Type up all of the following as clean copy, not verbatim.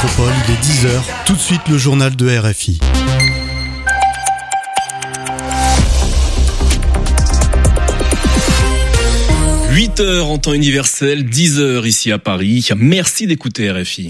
métropole, il est 10h. Tout de suite, le journal de RFI. « 8h en temps universel, 10h ici à Paris. Merci d'écouter RFI.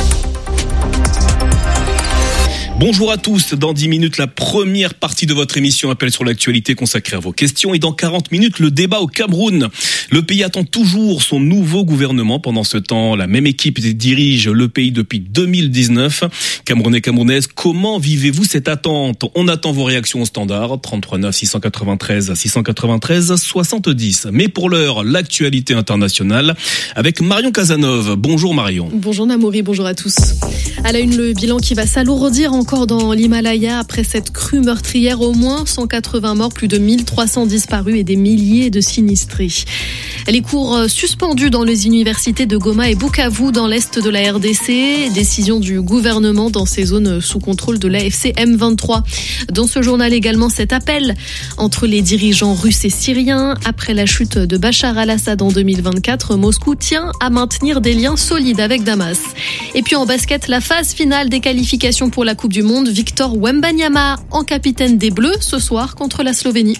Bonjour à tous, dans 10 minutes, la première partie de votre émission Appel sur l'actualité consacrée à vos questions. Et dans 40 minutes, le débat au Cameroun. Le pays attend toujours son nouveau gouvernement. Pendant ce temps, la même équipe dirige le pays depuis 2019. Camerounais, Camerounaises, comment vivez-vous cette attente ? On attend vos réactions au standard, 33 9 693 693 70. Mais pour l'heure, l'actualité internationale avec Marion Casanov. Bonjour Marion. Bonjour Namouri, bonjour à tous. À la une, le bilan qui va s'alourdir encore dans l'Himalaya après cette crue meurtrière. Au moins 180 morts, plus de 1300 disparus et des milliers de sinistrés. Les cours suspendus dans les universités de Goma et Bukavu dans l'est de la RDC. Décision du gouvernement dans ces zones sous contrôle de l'AFC M23. Dans ce journal également, cet appel entre les dirigeants russes et syriens. Après la chute de Bachar al-Assad en 2024, Moscou tient à maintenir des liens solides avec Damas. Et puis en basket, la phase finale des qualifications pour la Coupe du Monde. Victor Wembanyama en capitaine des Bleus ce soir contre la Slovénie.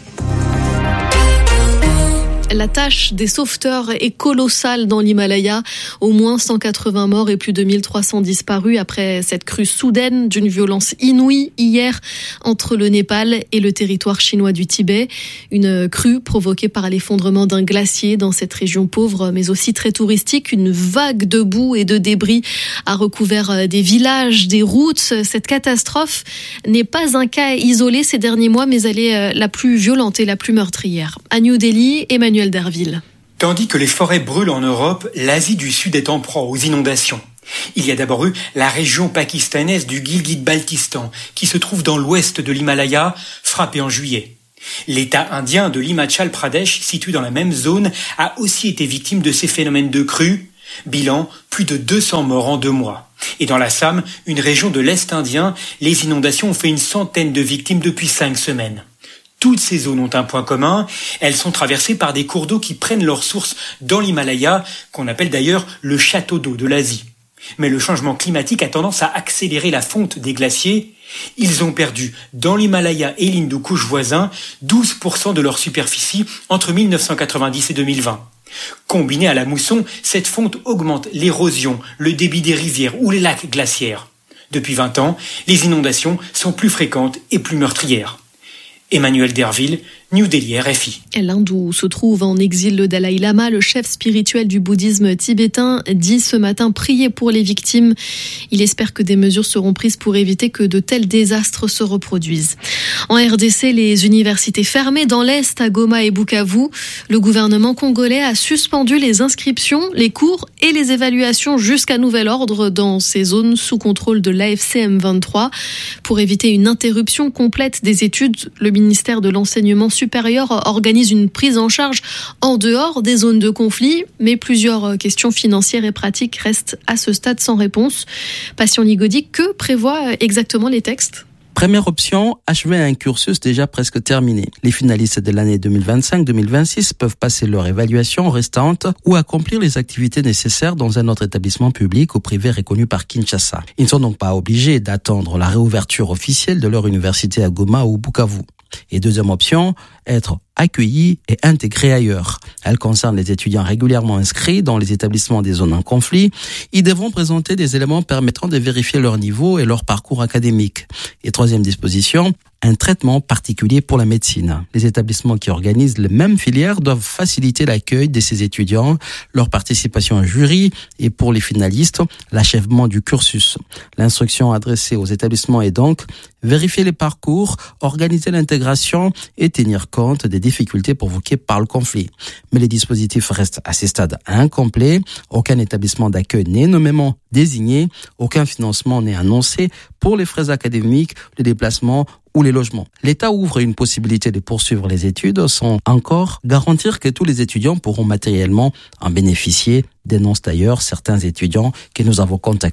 La tâche des sauveteurs est colossale dans l'Himalaya. Au moins 180 morts et plus de 1300 disparus après cette crue soudaine d'une violence inouïe hier entre le Népal et le territoire chinois du Tibet. Une crue provoquée par l'effondrement d'un glacier dans cette région pauvre mais aussi très touristique. Une vague de boue et de débris a recouvert des villages, des routes. Cette catastrophe n'est pas un cas isolé ces derniers mois mais elle est la plus violente et la plus meurtrière. À New Delhi, Emmanuel Derville. Tandis que les forêts brûlent en Europe, l'Asie du Sud est en proie aux inondations. Il y a d'abord eu la région pakistanaise du Gilgit-Baltistan, qui se trouve dans l'ouest de l'Himalaya, frappée en juillet. L'État indien de l'Himachal Pradesh, situé dans la même zone, a aussi été victime de ces phénomènes de crue. Bilan, plus de 200 morts en 2 mois. Et dans l'Assam, une région de l'Est indien, les inondations ont fait une centaine de victimes depuis 5 semaines. Toutes ces zones ont un point commun, elles sont traversées par des cours d'eau qui prennent leur source dans l'Himalaya, qu'on appelle d'ailleurs le château d'eau de l'Asie. Mais le changement climatique a tendance à accélérer la fonte des glaciers. Ils ont perdu, dans l'Himalaya et l'Hindu Kush voisin, 12% de leur superficie entre 1990 et 2020. Combinée à la mousson, cette fonte augmente l'érosion, le débit des rivières ou les lacs glaciaires. Depuis 20 ans, les inondations sont plus fréquentes et plus meurtrières. Emmanuel Derville, New Delhi, RFI. L'Inde où se trouve en exil le Dalai Lama, le chef spirituel du bouddhisme tibétain, dit ce matin prier pour les victimes. Il espère que des mesures seront prises pour éviter que de tels désastres se reproduisent. En RDC, les universités fermées dans l'Est à Goma et Bukavu. Le gouvernement congolais a suspendu les inscriptions, les cours et les évaluations jusqu'à nouvel ordre dans ces zones sous contrôle de l'AFC M23. Pour éviter une interruption complète des études, le ministère de l'Enseignement supérieur organise une prise en charge en dehors des zones de conflit, mais plusieurs questions financières et pratiques restent à ce stade sans réponse. Patient Ligodi, que prévoient exactement les textes ? Première option, achever un cursus déjà presque terminé. Les finalistes de l'année 2025-2026 peuvent passer leur évaluation restante ou accomplir les activités nécessaires dans un autre établissement public ou privé reconnu par Kinshasa. Ils ne sont donc pas obligés d'attendre la réouverture officielle de leur université à Goma ou Bukavu. Et deuxième option, être accueillis et intégrés ailleurs. Elle concerne les étudiants régulièrement inscrits dans les établissements des zones en conflit. Ils devront présenter des éléments permettant de vérifier leur niveau et leur parcours académique. Et troisième disposition, un traitement particulier pour la médecine. Les établissements qui organisent les mêmes filières doivent faciliter l'accueil de ces étudiants, leur participation au jury et pour les finalistes, l'achèvement du cursus. L'instruction adressée aux établissements est donc vérifier les parcours, organiser l'intégration et tenir compte des difficultés provoquées par le conflit. Mais les dispositifs restent à ce stade incomplets. Aucun établissement d'accueil n'est nommément désigné. Aucun financement n'est annoncé pour les frais académiques, les déplacements ou les logements. L'État ouvre une possibilité de poursuivre les études sans encore garantir que tous les étudiants pourront matériellement en bénéficier, dénoncent d'ailleurs certains étudiants que nous avons contactés.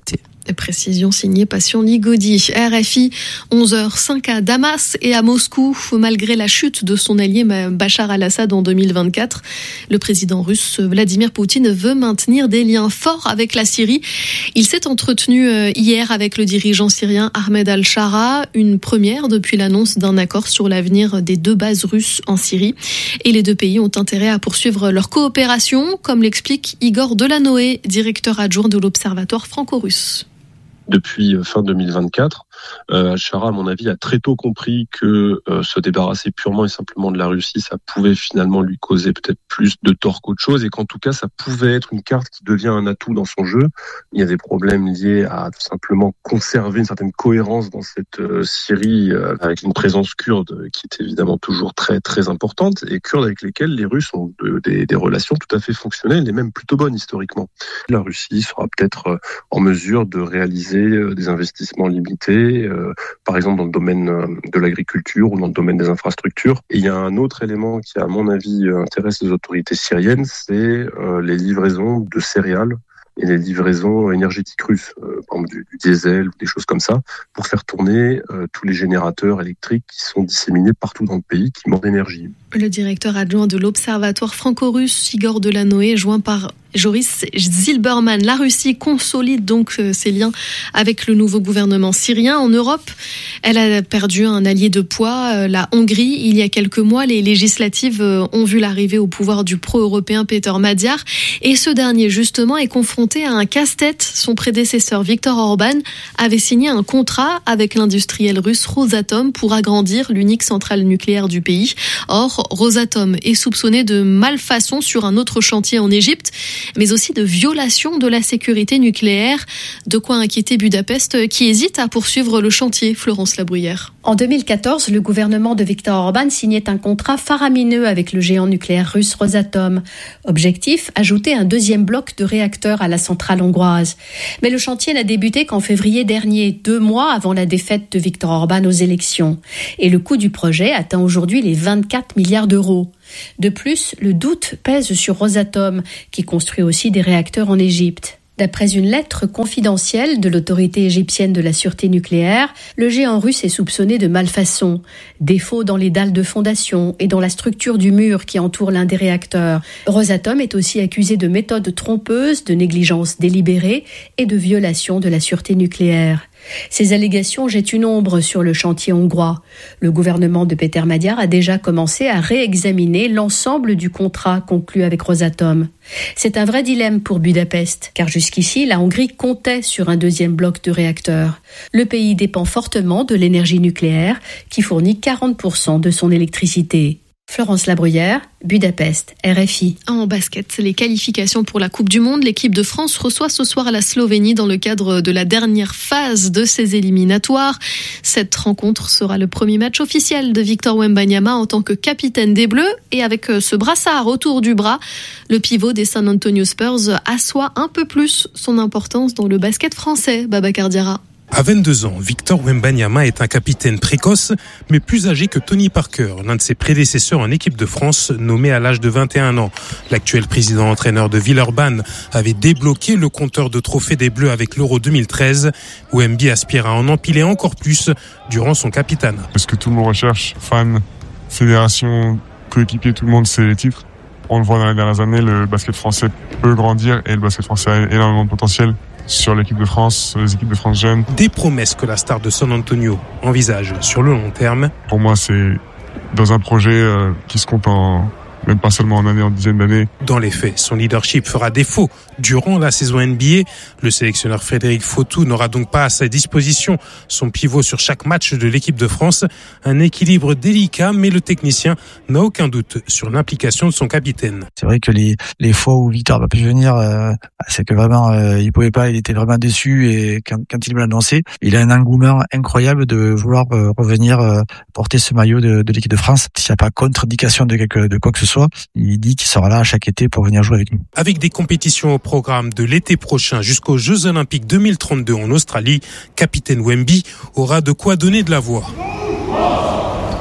Précision signée Passion Ligodi. RFI, 11h05 à Damas et à Moscou. Malgré la chute de son allié Bachar al-Assad en 2024, le président russe Vladimir Poutine veut maintenir des liens forts avec la Syrie. Il s'est entretenu hier avec le dirigeant syrien Ahmed al-Shara, une première depuis l'annonce d'un accord sur l'avenir des 2 bases russes en Syrie. Et les 2 pays ont intérêt à poursuivre leur coopération, comme l'explique Igor Delanoë, directeur adjoint de l'Observatoire franco-russe. Depuis fin 2024, al-Shara, à mon avis, a très tôt compris que se débarrasser purement et simplement de la Russie, ça pouvait finalement lui causer peut-être plus de tort qu'autre chose, et qu'en tout cas, ça pouvait être une carte qui devient un atout dans son jeu. Il y a des problèmes liés à tout simplement conserver une certaine cohérence dans cette Syrie, avec une présence kurde qui est évidemment toujours très très importante, et kurdes avec lesquels les Russes ont des relations tout à fait fonctionnelles, et même plutôt bonnes historiquement. La Russie sera peut-être en mesure de réaliser des investissements limités, par exemple dans le domaine de l'agriculture ou dans le domaine des infrastructures. Et il y a un autre élément qui, à mon avis, intéresse les autorités syriennes, c'est les livraisons de céréales et les livraisons énergétiques russes, par exemple du diesel ou des choses comme ça, pour faire tourner tous les générateurs électriques qui sont disséminés partout dans le pays, qui manquent d'énergie. Le directeur adjoint de l'Observatoire franco-russe, Igor Delanoë, joint par Joris Zilberman. La Russie consolide donc ses liens avec le nouveau gouvernement syrien. En Europe, elle a perdu un allié de poids, la Hongrie. Il y a quelques mois, les législatives ont vu l'arrivée au pouvoir du pro-européen Péter Magyar. Et ce dernier, justement, est confronté à un casse-tête. Son prédécesseur, Viktor Orban, avait signé un contrat avec l'industriel russe Rosatom pour agrandir l'unique centrale nucléaire du pays. Or, Rosatom est soupçonné de malfaçon sur un autre chantier en Égypte, mais aussi de violation de la sécurité nucléaire. De quoi inquiéter Budapest, qui hésite à poursuivre le chantier. Florence Labruyère. En 2014, le gouvernement de Viktor Orban signait un contrat faramineux avec le géant nucléaire russe Rosatom. Objectif, ajouter un 2e bloc de réacteurs à la centrale hongroise. Mais le chantier n'a débuté qu'en février dernier, 2 mois avant la défaite de Viktor Orban aux élections. Et le coût du projet atteint aujourd'hui les 24 milliards d'euros. De plus, le doute pèse sur Rosatom, qui construit aussi des réacteurs en Égypte. D'après une lettre confidentielle de l'autorité égyptienne de la sûreté nucléaire, le géant russe est soupçonné de malfaçon, défauts dans les dalles de fondation et dans la structure du mur qui entoure l'un des réacteurs. Rosatom est aussi accusé de méthodes trompeuses, de négligence délibérée et de violation de la sûreté nucléaire. Ces allégations jettent une ombre sur le chantier hongrois. Le gouvernement de Péter Magyar a déjà commencé à réexaminer l'ensemble du contrat conclu avec Rosatom. C'est un vrai dilemme pour Budapest, car jusqu'ici, la Hongrie comptait sur un 2e bloc de réacteurs. Le pays dépend fortement de l'énergie nucléaire, qui fournit 40% de son électricité. Florence Labruyère, Budapest, RFI. En basket, les qualifications pour la Coupe du Monde. L'équipe de France reçoit ce soir la Slovénie dans le cadre de la dernière phase de ses éliminatoires. Cette rencontre sera le premier match officiel de Victor Wembanyama en tant que capitaine des Bleus. Et avec ce brassard autour du bras, le pivot des San Antonio Spurs assoit un peu plus son importance dans le basket français. Babacar Diarra. À 22 ans, Victor Wembanyama est un capitaine précoce, mais plus âgé que Tony Parker, l'un de ses prédécesseurs en équipe de France, nommé à l'âge de 21 ans. L'actuel président-entraîneur de Villeurbanne avait débloqué le compteur de trophées des Bleus avec l'Euro 2013. Wemby aspire à en empiler encore plus durant son capitanat. Ce que tout le monde recherche, fans, fédération, coéquipiers, tout le monde, c'est les titres. On le voit dans les dernières années, le basket français peut grandir et le basket français a énormément de potentiel sur l'équipe de France, sur les équipes de France jeunes. Des promesses que la star de San Antonio envisage sur le long terme. Pour moi, c'est dans un projet qui se compte même pas seulement en année, en dizaines d'années. Dans les faits, son leadership fera défaut durant la saison NBA. Le sélectionneur Frédéric Fautou n'aura donc pas à sa disposition son pivot sur chaque match de l'équipe de France. Un équilibre délicat, mais le technicien n'a aucun doute sur l'implication de son capitaine. C'est vrai que les fois où Victor n'a pas pu venir, c'est que vraiment il pouvait pas, il était vraiment déçu, et quand il me l'a annoncé, il a un engouement incroyable de vouloir revenir porter ce maillot de l'équipe de France. S'il n'y a pas contre-indication de quoi que ce soit, il dit qu'il sera là chaque été pour venir jouer avec nous. Avec des compétitions au programme de l'été prochain jusqu'aux Jeux Olympiques 2032 en Australie, capitaine Wemby aura de quoi donner de la voix.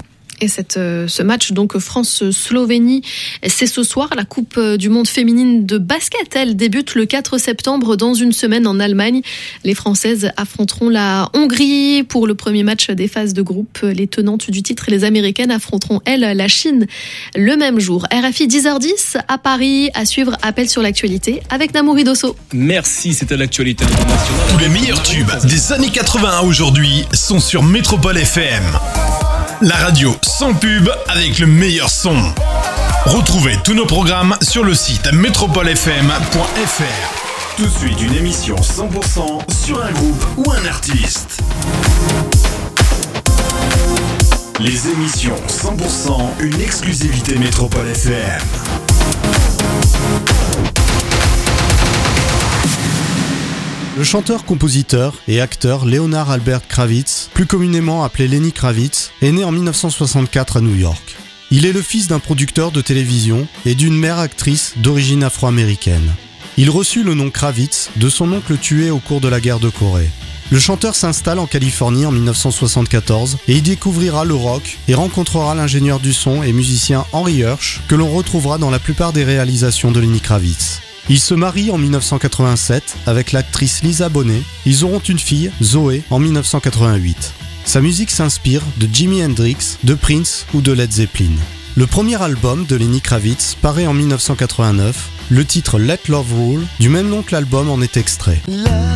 Et ce match, donc France-Slovénie, c'est ce soir. La Coupe du Monde féminine de basket, elle débute le 4 septembre dans une semaine en Allemagne. Les Françaises affronteront la Hongrie pour le premier match des phases de groupe. Les tenantes du titre, les Américaines, affronteront, elles, la Chine le même jour. RFI 10h10 à Paris, à suivre Appel sur l'actualité avec Namouri Dosso. Merci, c'était l'actualité internationale. Tous les meilleurs tubes des années 80 à aujourd'hui sont sur Métropole FM. La radio sans pub avec le meilleur son. Retrouvez tous nos programmes sur le site metropolefm.fr. Tout de suite, une émission 100% sur un groupe ou un artiste. Les émissions 100%, une exclusivité Métropole FM. Le chanteur, compositeur et acteur Leonard Albert Kravitz, plus communément appelé Lenny Kravitz, est né en 1964 à New York. Il est le fils d'un producteur de télévision et d'une mère actrice d'origine afro-américaine. Il reçut le nom Kravitz de son oncle tué au cours de la guerre de Corée. Le chanteur s'installe en Californie en 1974 et y découvrira le rock et rencontrera l'ingénieur du son et musicien Henry Hirsch que l'on retrouvera dans la plupart des réalisations de Lenny Kravitz. Il se marie en 1987 avec l'actrice Lisa Bonet. Ils auront une fille, Zoé, en 1988. Sa musique s'inspire de Jimi Hendrix, de Prince ou de Led Zeppelin. Le premier album de Lenny Kravitz paraît en 1989. Le titre Let Love Rule, du même nom que l'album, en est extrait.